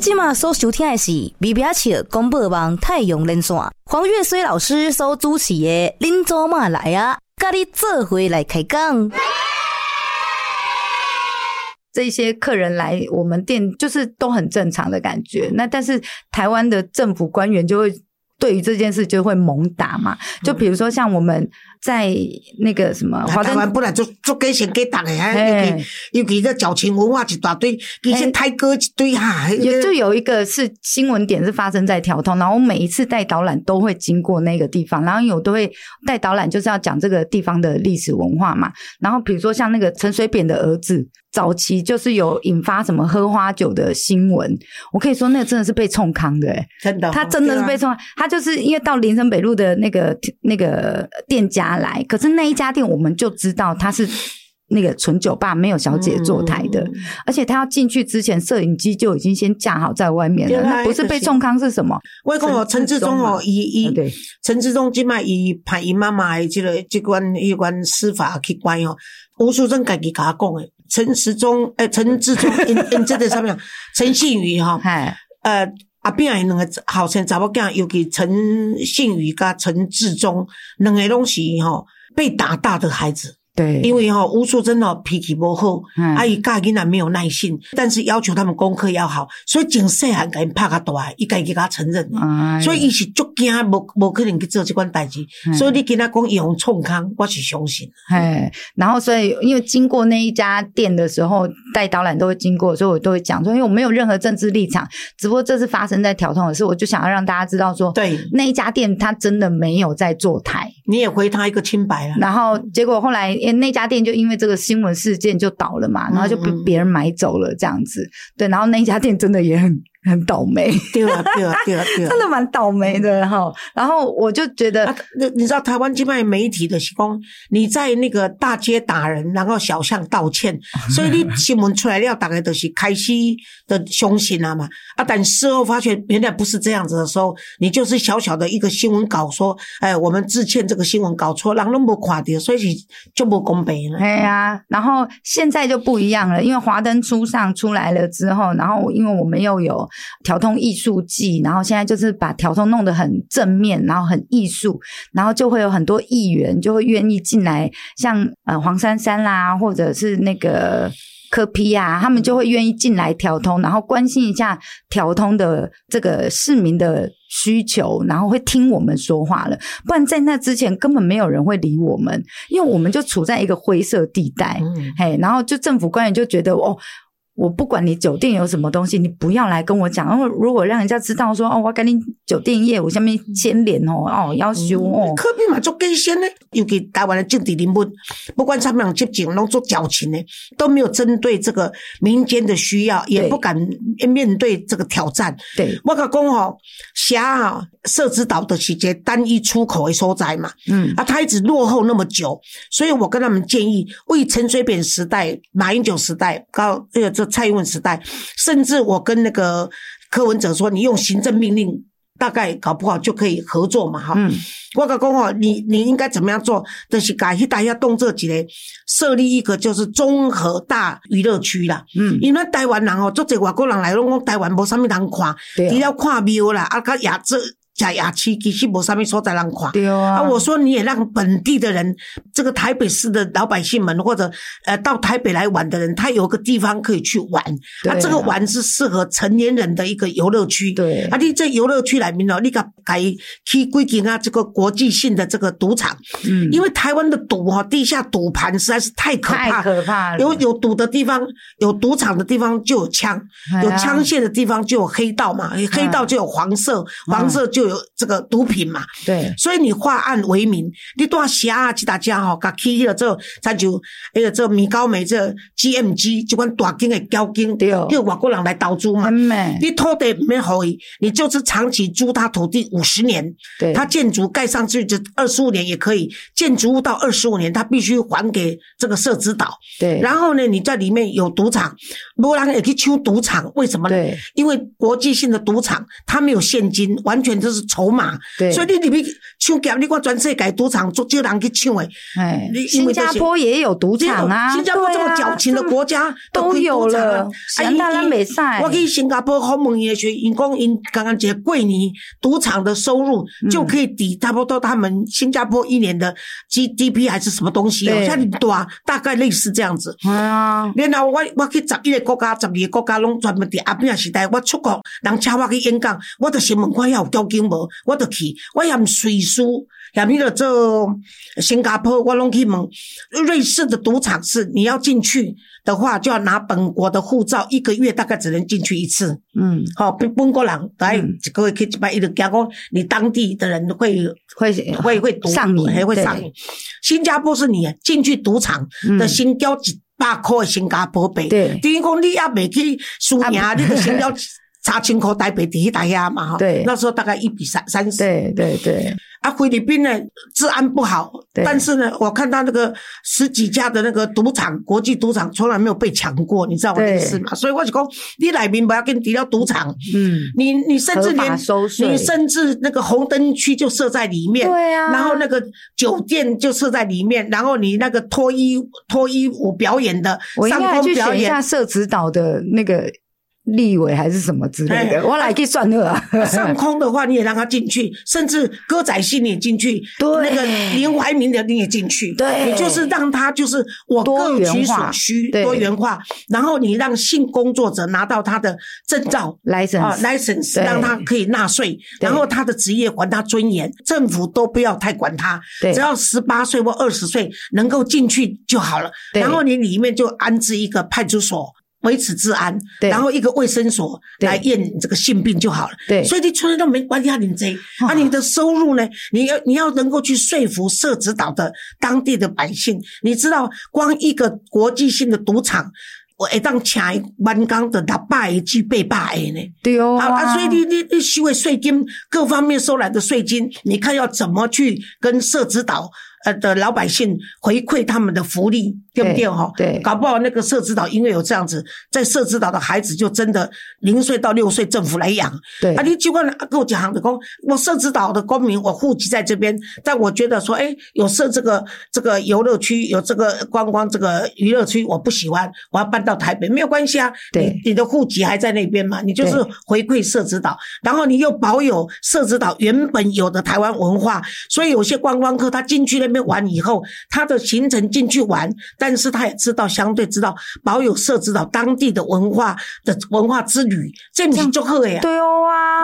即马所收听的是微表笑广播网太阳连线，黄月水老师所主持的恁祖妈来啊，甲你做伙来开讲。 这些客人来我们店就是都很正常的感觉，那但是台湾的政府官员就会对于这件事就会猛打嘛，就比如说像我们在那个什么台湾本来就给钱给大的，尤其这矫情文化一大堆，其实台歌一堆哈。 就有一个是新闻点是发生在条通，然后我每一次带导览都会经过那个地方，然后有都会带导览就是要讲这个地方的历史文化嘛，然后比如说像那个陈水扁的儿子。早期就是有引发什么喝花酒的新闻，我可以说那个真的是被冲康的真的， 他真的是被冲康，他就是因为到林森北路的那个店家来，可是那一家店我们就知道他是那个纯酒吧，没有小姐坐台的，而且他要进去之前摄影机就已经先架好在外面了，那不是被冲康是什么？ 我讲哦，陈志忠哦，陈志忠今摆伊派伊妈妈的这关司法去关哦，吴淑珍自己跟他讲的。陈志忠因这个上面陈信宇哈，阿边的两个后生查某囝，尤其陈信宇跟陈志忠两个拢是被打大的孩子。对，因为吴淑珍脾气不好，伊教囡仔没有耐性，但是要求他们功课要好，所以从细汉给伊拍较大，伊家己给他承认的，所以伊是足惊，无可能去做这款代志，所以你跟他讲伊用冲康，我是相信。 然后所以因为经过那一家店的时候，带导览都会经过，所以我都会讲说，因为我没有任何政治立场，只不过这是发生在条通的事，我就想要让大家知道说，对那一家店他真的没有在坐台， 你也回他一个清白了。 然后结果后来那家店就因为这个新闻事件就倒了嘛，然后就被别人买走了这样子。对，然后那一家店真的也很倒霉， 对啊， 真的蛮倒霉的哈。然后我就觉得， 你知道台湾现在媒体的是说，你在那个大街打人，然后小巷道歉，所以你新闻出来了，大概都是开始的相信啊嘛。但事后发现原来不是这样子的时候，你就是小小的一个新闻稿说，我们致歉这个新闻搞错，人都没看到，所以是就不公平了。 然后现在就不一样了，因为华灯初上出来了之后，然后因为我们又有条通艺术季，然后现在就是把条通弄得很正面，然后很艺术，然后就会有很多艺员就会愿意进来，像黄珊珊啦，或者是那个柯 P 啊，他们就会愿意进来条通，然后关心一下条通的这个市民的需求，然后会听我们说话了，不然在那之前根本没有人会理我们，因为我们就处在一个灰色地带，然后就政府官员就觉得我不管你酒店有什么东西，你不要来跟我讲。如果让人家知道说我跟你酒店业务下面牵连要修可比嘛做给先呢，尤其台湾的政治人物，不管什么样执政，拢做矫情的，都没有针对这个民间的需要，也不敢面对这个挑战。对，我甲讲霞社子岛的是一个单一出口的所在嘛，他一直落后那么久，所以我跟他们建议，为陈水扁时代、马英九时代到这蔡英文时代，甚至我跟那个柯文哲说，你用行政命令大概搞不好就可以合作嘛哈。我跟他说你应该怎么样做，就是把大家动这几个设立一个就是综合大娱乐区啦。因为台湾人做这外国人来拢讲台湾没什么人看，除了看庙啦，跟亚洲雅区其实没什么所在人看。对啊，我说你也让本地的人，这个台北市的老百姓们，或者到台北来玩的人，他有个地方可以去玩。这个玩是适合成年人的一个游乐区。对，你这游乐区里面你改去规定这个国际性的这个赌场。因为台湾的赌地下赌盘实在是太可怕了。有赌的地方，有赌场的地方就有枪，有枪械的地方就有黑道嘛，黑道就有黄色，黄色就有这个毒品嘛。对，所以你化暗为明，你带虾去大家甲起迄个做参就那个做米高梅这 GMG 这款大间的交金，叫外国人来投资嘛。你土地不免给你就是长期租他土地50年，对，他建筑盖上去就25年也可以，建筑物到25年他必须还给这个社子岛。对，然后呢，你在里面有赌场，没人也去抢赌场，为什么呢？对，因为国际性的赌场它没有现金，完全就是就是筹码，所以你里面抢劫，你看全世界赌场足少人去抢诶。 新加坡也有赌场啊， 新加坡这么矫情的国家都有了。 我去新加坡访问的时候，因讲因刚刚讲过年赌场的收入就可以抵差不多他们新加坡一年的 GDP 还是什么东西哦，像你多大概类似这样子。然后我去11个国家、12个国家拢专门伫阿扁时代，我出国人请我去演讲，我就先问我遐有条件无，我就去，我嫌瑞士。下面的做新加坡，我拢去问。瑞士的赌场是你要进去的话，就要拿本国的护照，1个月大概只能进去1次。好，本国人来一个月去一摆，伊就惊讲你当地的人会赌上瘾， 会上瘾。新加坡是你进去赌场的先交100块的新加坡币，等于讲你也未去输赢，你就先交3000块台币伫迄搭遐嘛， 对， 那时候大概1比30。 对。 菲律宾呢治安不好，但是呢，我看到那个10几家的那个赌场，国际赌场从来没有被抢过，你知道我的意思吗？所以我就讲，你内面不要跟你提到赌场，你甚至你甚至那个红灯区就设在里面， 对啊， 然后那个酒店就设在里面，然后你那个脱衣舞表演的， 我应该去选一下社子岛的那个立委还是什么之类的，我来去算了啊。 上空的话你也让他进去，甚至歌仔戏你也进去，那个林怀民的你也进去， 对， 你就是让他就是我各取所需，多元化，然后你让性工作者拿到他的证照 license， 让他可以纳税，然后他的职业还他尊严，政府都不要太管他，只要18岁或20岁能够进去就好了，然后你里面就安置一个派出所维持治安，然后一个卫生所来验这个性病就好了。对，所以你出来都没关系啊，你这你的收入呢？你要能够去说服社子岛的当地的百姓。你知道，光一个国际性的赌场，我会当请万港的600个至800个呢。 对哦， 所以你收的税金，各方面收来的税金，你看要怎么去跟社子岛的老百姓回馈他们的福利，对不对哈？对，搞不好那个社子岛因为有这样子，在社子岛的孩子就真的0岁到6岁政府来养。对啊，你就跟我讲的讲，我社子岛的公民，我户籍在这边，但我觉得说，有设这个游乐区，有这个观光这个娱乐区，我不喜欢，我要搬到台北，没有关系啊。你的户籍还在那边嘛，你就是回馈社子岛，然后你又保有社子岛原本有的台湾文化，所以有些观光客他进去那边玩以后，他的行程进去玩，但是他也相对知道保有社子岛当地的文化之旅，这不是就好的呀。 对哦啊。